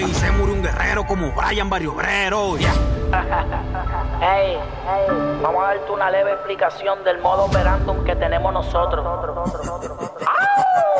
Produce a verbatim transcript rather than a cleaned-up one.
Y se murió un guerrero como Brian Barrio Obrero. Yeah. Hey, hey, vamos a darte una leve explicación del modo operandum que tenemos nosotros.